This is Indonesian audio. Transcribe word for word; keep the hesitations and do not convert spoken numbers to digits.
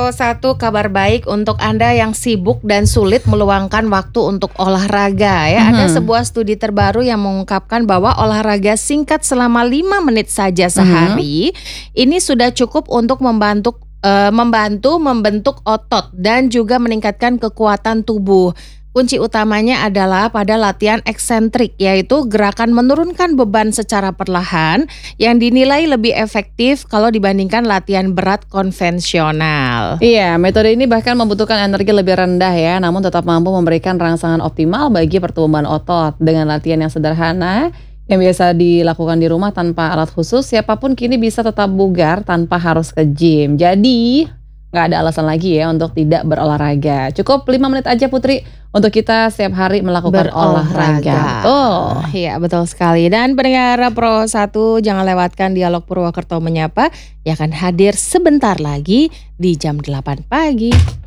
Pro satu kabar baik untuk Anda yang sibuk dan sulit meluangkan waktu untuk olahraga ya. Mhm. Ada sebuah studi terbaru yang mengungkapkan bahwa olahraga singkat selama lima menit saja sehari ini sudah cukup untuk membantu eh, membantu membentuk otot dan juga meningkatkan kekuatan tubuh. Kunci utamanya adalah pada latihan eksentrik, yaitu gerakan menurunkan beban secara perlahan yang dinilai lebih efektif kalau dibandingkan latihan berat konvensional. Iya, metode ini bahkan membutuhkan energi lebih rendah ya, namun tetap mampu memberikan rangsangan optimal bagi pertumbuhan otot. Dengan latihan yang sederhana, yang biasa dilakukan di rumah tanpa alat khusus, siapapun kini bisa tetap bugar tanpa harus ke gym. Jadi, nggak ada alasan lagi ya untuk tidak berolahraga. Cukup lima menit aja Putri untuk kita setiap hari melakukan olahraga. Tuh. Iya, betul sekali. Dan pendengar Pro satu, jangan lewatkan dialog Purwokerto Menyapa yang akan hadir sebentar lagi di jam delapan pagi.